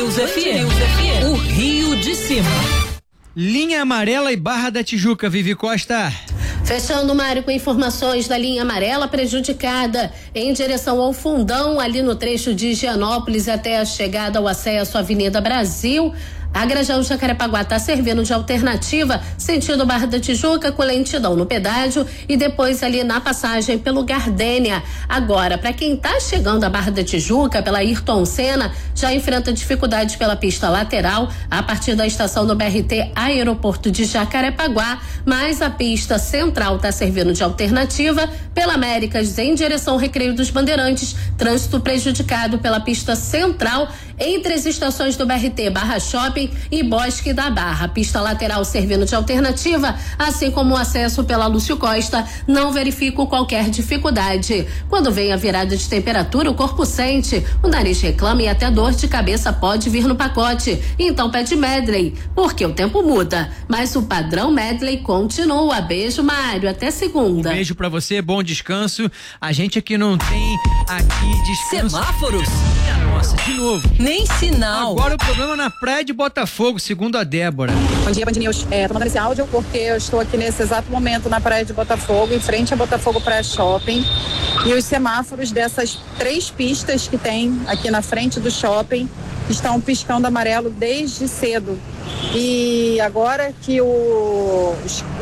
News FM. O Rio de Cima. Linha Amarela e Barra da Tijuca, Vivi Costa. Fechando, Mário, com informações da linha amarela prejudicada em direção ao Fundão, ali no trecho de Higienópolis até a chegada ao acesso à Avenida Brasil. A Grajão Jacarepaguá está servindo de alternativa sentido Barra da Tijuca, com lentidão no pedágio e depois ali na passagem pelo Gardênia. Agora, para quem está chegando à Barra da Tijuca pela Ayrton Senna, já enfrenta dificuldades pela pista lateral a partir da estação do BRT Aeroporto de Jacarepaguá, mas a pista central está servindo de alternativa pela Américas em direção ao Recreio dos Bandeirantes. Trânsito prejudicado pela pista central entre as estações do BRT Barra Shopping e Bosque da Barra. Pista lateral servindo de alternativa, assim como o acesso pela Lúcio Costa. Não verifico qualquer dificuldade. Quando vem a virada de temperatura, o corpo sente, o nariz reclama e até dor de cabeça pode vir no pacote. Então pede Medley, porque o tempo muda, mas o padrão Medley continua. Beijo, Mário, até segunda. Um beijo pra você, bom descanso. A gente aqui não tem aqui descanso. Semáforos? Nossa, de novo. Nem sinal. Agora o problema na praia de Botafogo, segundo a Débora. Bom dia, Band News. Tô mandando esse áudio porque eu estou aqui nesse exato momento na praia de Botafogo, em frente a Botafogo Praia Shopping. E os semáforos dessas 3 pistas que tem aqui na frente do shopping estão piscando amarelo desde cedo. E agora que o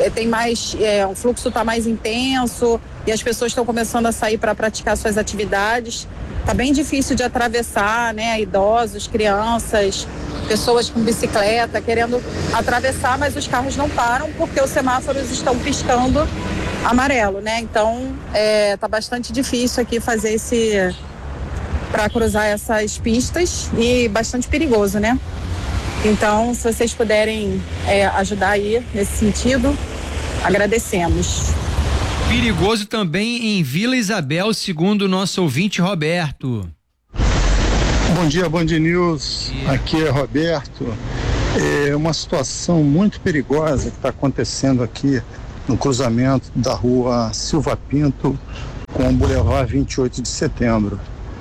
fluxo está mais intenso e as pessoas estão começando a sair para praticar suas atividades, tá bem difícil de atravessar, né? Idosos, crianças, pessoas com bicicleta querendo atravessar, mas os carros não param porque os semáforos estão piscando amarelo, né? Então, tá bastante difícil aqui fazer para cruzar essas pistas e bastante perigoso, né? Então, se vocês puderem ajudar aí nesse sentido, agradecemos. Perigoso também em Vila Isabel, segundo o nosso ouvinte Roberto. Bom dia, Band News. Aqui é Roberto. É uma situação muito perigosa que está acontecendo aqui no cruzamento da rua Silva Pinto com o Boulevard 28 de Setembro.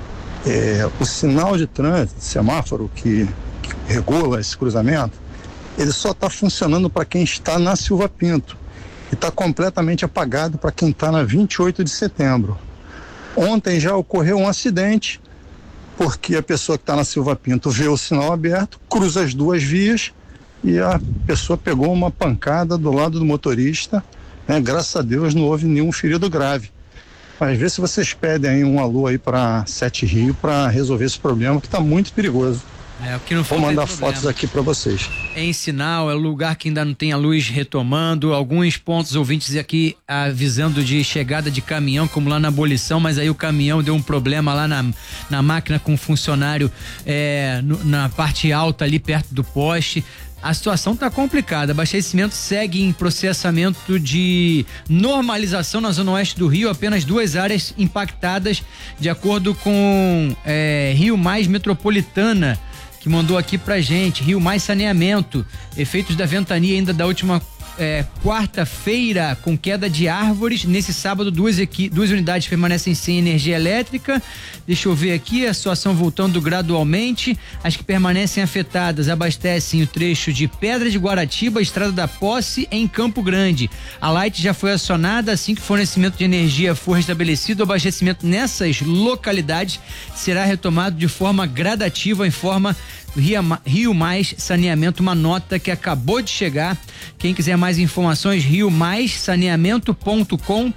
O sinal de trânsito, semáforo que regula esse cruzamento, ele só está funcionando para quem está na Silva Pinto e está completamente apagado para quem está na 28 de setembro. Ontem já ocorreu um acidente, porque a pessoa que está na Silva Pinto vê o sinal aberto, cruza as 2 vias e a pessoa pegou uma pancada do lado do motorista, né? Graças a Deus não houve nenhum ferido grave. Mas vê se vocês pedem aí um alô aí para 7 Rio para resolver esse problema que está muito perigoso. O que não vou mandar fotos aqui para vocês. Em sinal, é lugar que ainda não tem a luz retomando, alguns pontos ouvintes aqui avisando de chegada de caminhão, como lá na Abolição, mas aí o caminhão deu um problema lá na máquina com o funcionário na parte alta ali perto do poste. A situação está complicada. Abastecimento segue em processamento de normalização na zona oeste do Rio. Apenas 2 áreas impactadas, de acordo com Rio Mais Metropolitana, que mandou aqui pra gente. Rio Mais Saneamento, efeitos da ventania ainda da última quarta-feira, com queda de árvores. Nesse sábado, 2 unidades permanecem sem energia elétrica. Deixa eu ver aqui a situação voltando gradualmente. As que permanecem afetadas abastecem o trecho de Pedra de Guaratiba, Estrada da Posse, em Campo Grande. A Light já foi acionada. Assim que o fornecimento de energia for restabelecido, o abastecimento nessas localidades será retomado de forma gradativa, informa Rio Mais Saneamento, uma nota que acabou de chegar. Quem quiser mais informações, riomaissaneamento.com.br.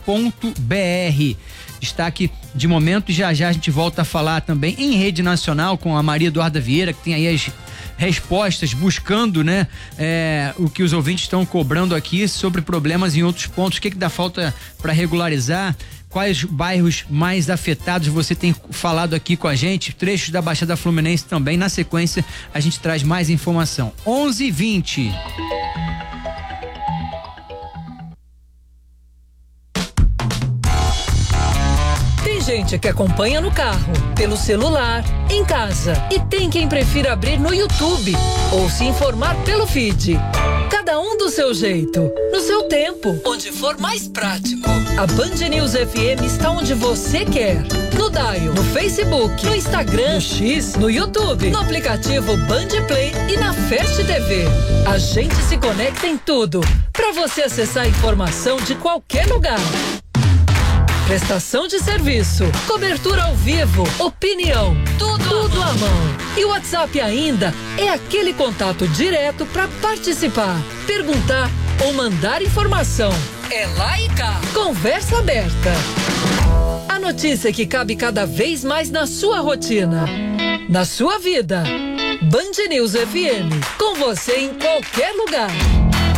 Destaque de momento, e já a gente volta a falar também em rede nacional com a Maria Eduarda Vieira, que tem aí as respostas, buscando, né, o que os ouvintes estão cobrando aqui sobre problemas em outros pontos. O que dá falta para regularizar? Quais bairros mais afetados você tem falado aqui com a gente? Trechos da Baixada Fluminense também. Na sequência, a gente traz mais informação. 11h20. Tem gente que acompanha no carro, pelo celular, em casa. E tem quem prefira abrir no YouTube ou se informar pelo feed. Cada um do seu jeito, no seu tempo, onde for mais prático. A Band News FM está onde você quer, no no Dial, no Facebook, no Instagram, no X, no YouTube, no aplicativo Band Play e na Fast TV. A gente se conecta em tudo para você acessar a informação de qualquer lugar. Prestação de serviço, cobertura ao vivo, opinião, tudo à mão. E o WhatsApp ainda é aquele contato direto para participar, perguntar ou mandar informação. É lá e cá. Conversa aberta. A notícia que cabe cada vez mais na sua rotina, na sua vida. Band News FM, com você em qualquer lugar.